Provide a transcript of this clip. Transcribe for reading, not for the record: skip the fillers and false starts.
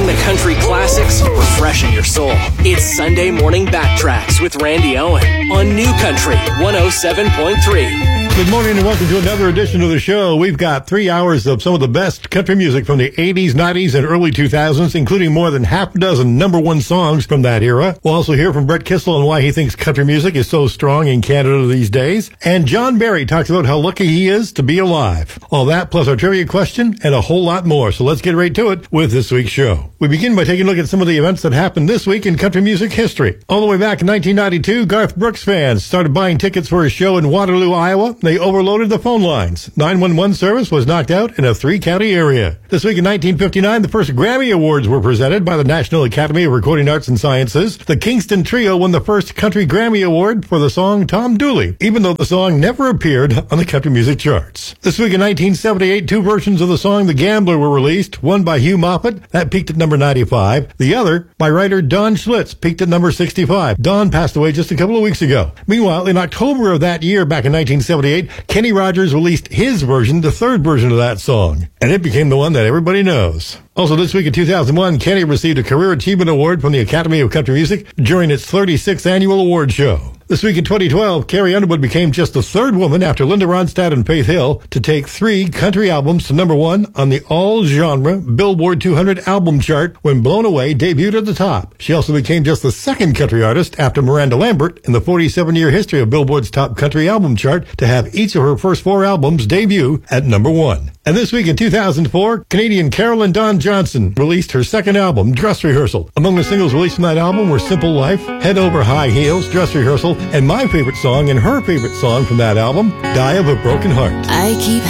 Revisiting the country classics, refreshing your soul. It's Sunday Morning Backtracks with Randy Owen on New Country 107.3. Good morning and welcome to another edition of the show. We've got 3 hours of some of the best country music from the 80s, 90s, and early 2000s, including more than half a dozen number one songs from that era. We'll also hear from Brett Kissel on why he thinks country music is so strong in Canada these days. And John Barry talks about how lucky he is to be alive. All that plus our trivia question and a whole lot more. So let's get right to it with this week's show. We begin by taking a look at some of the events that happened this week in country music history. All the way back in 1992, Garth Brooks fans started buying tickets for his show in Waterloo, Iowa. They overloaded the phone lines. 911 service was knocked out in a 3-county area. This week in 1959, the first Grammy Awards were presented by the National Academy of Recording Arts and Sciences. The Kingston Trio won the first Country Grammy Award for the song Tom Dooley, even though the song never appeared on the country music charts. This week in 1978, 2 versions of the song The Gambler were released, one by Hugh Moffett, that peaked at number 95. The other, by writer Don Schlitz, peaked at number 65. Don passed away just a couple of weeks ago. Meanwhile, in October of that year, back in 1978, Kenny Rogers released his version, the third version of that song, and it became the one that everybody knows. Also this week in 2001, Kenny received a Career Achievement Award from the Academy of Country Music during its 36th annual award show. This week in 2012, Carrie Underwood became just the third woman after Linda Ronstadt and Faith Hill to take 3 country albums to number 1 on the all-genre Billboard 200 album chart when Blown Away debuted at the top. She also became just the second country artist after Miranda Lambert in the 47-year history of Billboard's top country album chart to have each of her first 4 albums debut at number 1. And this week in 2004, Canadian Carolyn Dawn Johnson released her second album, Dress Rehearsal. Among the singles released from that album were Simple Life, Head Over High Heels, Dress Rehearsal, and my favorite song and her favorite song from that album, Die of a Broken Heart. I keep